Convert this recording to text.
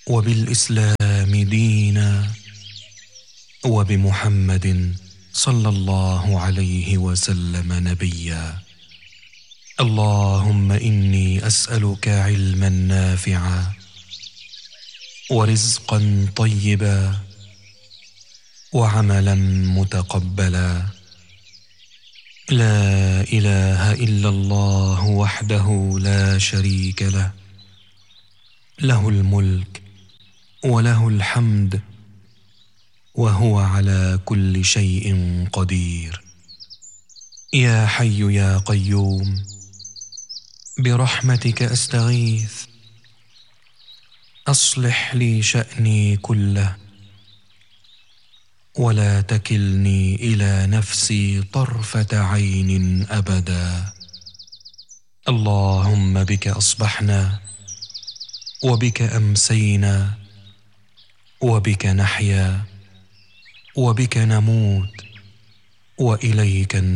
وبالإسلام دينا، وبمحمد صلى الله عليه وسلم نبيا. اللهم إني أسألك علما نافعا، ورزقا طيبا، وعملا متقبلا. لا إله إلا الله وحده لا شريك له، له الملك وله الحمد، وهو على كل شيء قدير. يا حي يا قيوم، برحمتك أستغيث، أصلح لي شأني كله، ولا تكلني إلى نفسي طرفة عين أبدا. اللهم بك أصبحنا، وبك أمسينا، وبك نحيا، وبك نموت، وإليك النشور.